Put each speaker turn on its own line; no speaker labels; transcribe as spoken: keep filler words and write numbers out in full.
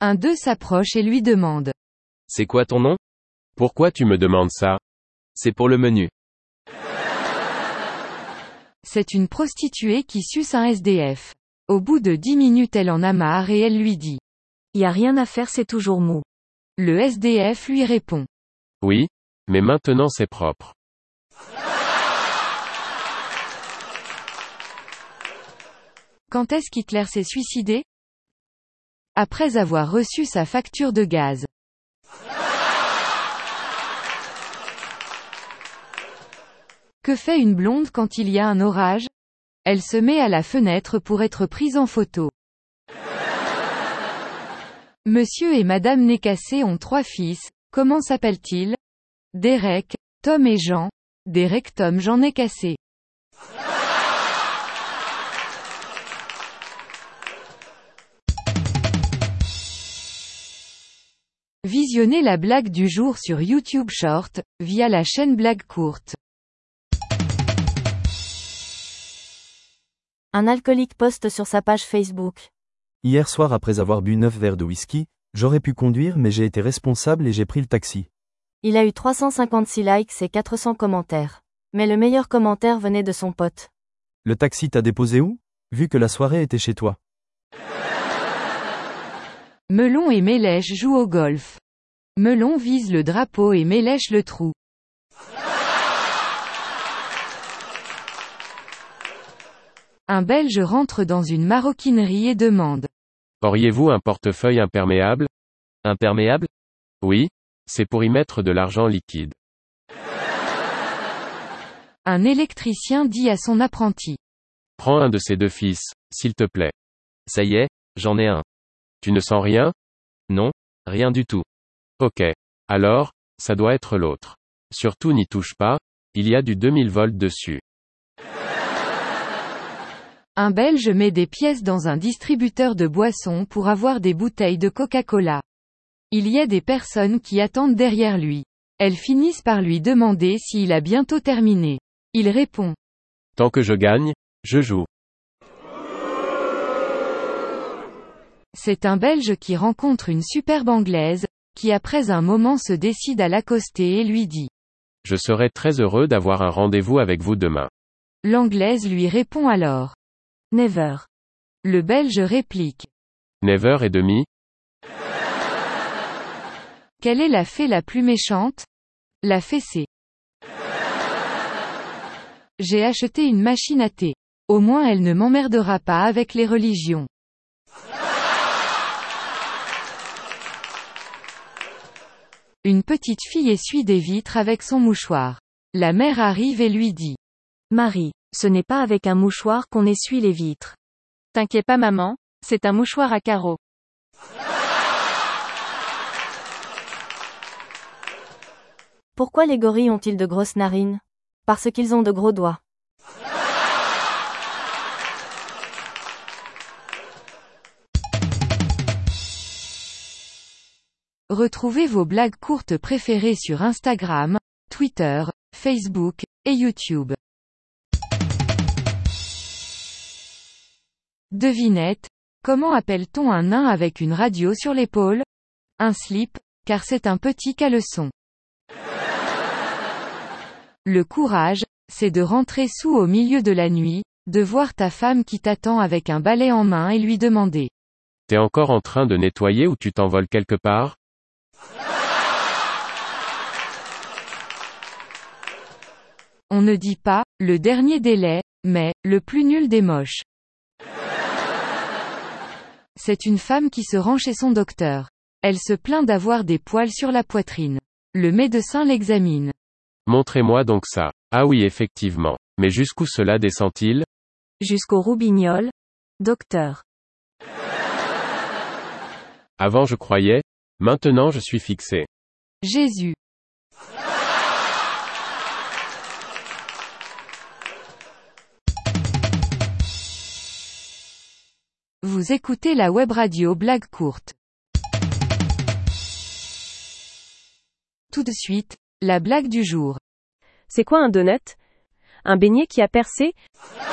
Un d'eux s'approche et lui demande.
C'est quoi ton nom? Pourquoi tu me demandes ça? C'est pour le menu.
C'est une prostituée qui suce un S D F. Au bout de dix minutes elle en a marre et elle lui dit.
Y a rien à faire, c'est toujours mou.
Le S D F lui répond.
Oui, mais maintenant c'est propre.
Quand est-ce qu'Hitler s'est suicidé? Après avoir reçu sa facture de gaz. Que fait une blonde quand il y a un orage? Elle se met à la fenêtre pour être prise en photo. Monsieur et Madame Nécassé ont trois fils, comment s'appellent-ils? Derek, Tom et Jean. Derek Tom Jean Nécassé. Visionnez la blague du jour sur YouTube Short, via la chaîne Blague Courte.
Un alcoolique poste sur sa page Facebook.
Hier soir après avoir bu neuf verres de whisky, j'aurais pu conduire mais j'ai été responsable et j'ai pris le taxi.
Il a eu trois cent cinquante-six likes et quatre cents commentaires. Mais le meilleur commentaire venait de son pote.
Le taxi t'a déposé où? Vu que la soirée était chez toi.
Melon et Mélèche jouent au golf. Melon vise le drapeau et Mélèche le trou. Un Belge rentre dans une maroquinerie et demande.
Auriez-vous un portefeuille imperméable?
Imperméable?
Oui, c'est pour y mettre de l'argent liquide.
Un électricien dit à son apprenti.
Prends un de ces deux fils, s'il te plaît.
Ça y est, j'en ai un.
Tu ne sens rien?
Non, rien du tout.
Ok. Alors, ça doit être l'autre. Surtout n'y touche pas, il y a du deux mille volts dessus.
Un Belge met des pièces dans un distributeur de boissons pour avoir des bouteilles de Coca-Cola. Il y a des personnes qui attendent derrière lui. Elles finissent par lui demander s'il a bientôt terminé. Il répond.
Tant que je gagne, je joue.
C'est un Belge qui rencontre une superbe Anglaise, qui après un moment se décide à l'accoster et lui dit.
Je serai très heureux d'avoir un rendez-vous avec vous demain.
L'Anglaise lui répond alors.
Never.
Le Belge réplique.
Never et demi?
Quelle est la fée la plus méchante? La fessée. J'ai acheté une machine à thé. Au moins elle ne m'emmerdera pas avec les religions. Une petite fille essuie des vitres avec son mouchoir. La mère arrive et lui dit.
Marie, ce n'est pas avec un mouchoir qu'on essuie les vitres.
T'inquiète pas maman, c'est un mouchoir à carreaux.
Pourquoi les gorilles ont-ils de grosses narines? Parce qu'ils ont de gros doigts.
Retrouvez vos blagues courtes préférées sur Instagram, Twitter, Facebook, et YouTube. Devinette. Comment appelle-t-on un nain avec une radio sur l'épaule? Un slip, car c'est un petit caleçon. Le courage, c'est de rentrer soûl au milieu de la nuit, de voir ta femme qui t'attend avec un balai en main et lui demander.
T'es encore en train de nettoyer ou tu t'envoles quelque part?
On ne dit pas, le dernier délai, mais, le plus nul des moches. C'est une femme qui se rend chez son docteur. Elle se plaint d'avoir des poils sur la poitrine. Le médecin l'examine.
Montrez-moi donc ça. Ah oui effectivement. Mais jusqu'où cela descend-il?
Jusqu'au roubignoles. Docteur.
Avant je croyais, maintenant je suis fixé.
Jésus. Vous écoutez la web radio Blague Courte. Tout de suite, la blague du jour.
C'est quoi un donut? Un beignet qui a percé?